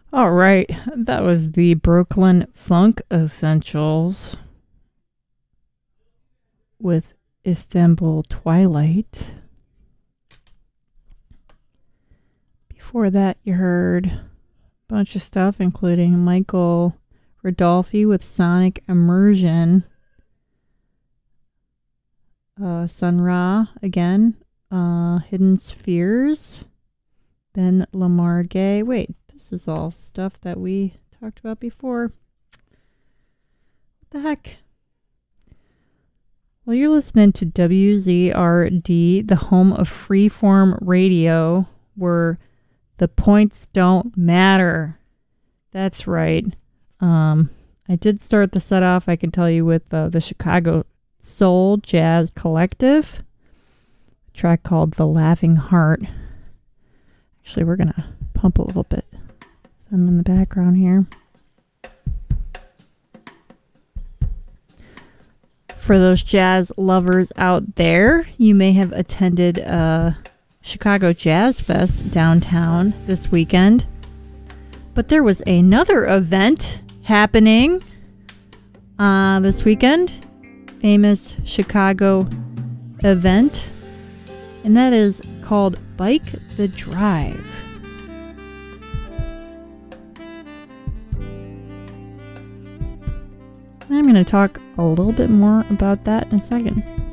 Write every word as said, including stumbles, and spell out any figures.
All right, that was the Brooklyn Funk Essentials with Istanbul Twilight. Before that, you heard a bunch of stuff, including Michael Rodolphe with Sonic Immersion. Uh, Sun Ra again. Uh, Hidden Spheres. Ben Lamar Gay. Wait, this is all stuff that we talked about before. What the heck? Well, you're listening to W Z R D, the home of freeform radio, where the points don't matter. That's right. Um, I did start the set off, I can tell you, with uh, the Chicago Soul Jazz Collective, a track called The Laughing Heart. Actually, we're going to pump a little bit. I'm in the background here. For those jazz lovers out there, you may have attended uh, Chicago Jazz Fest downtown this weekend. But there was another event happening uh, this weekend. Famous Chicago event. And that is called Bike the Drive. I'm going to talk a little bit more about that in a second.